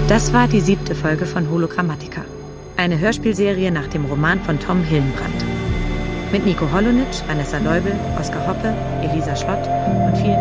Das war die 7. Folge von Hologrammatica, eine Hörspielserie nach dem Roman von Tom Hillenbrand. Mit Nico Holonitsch, Vanessa Leubel, Oskar Hoppe, Elisa Schlott und vielen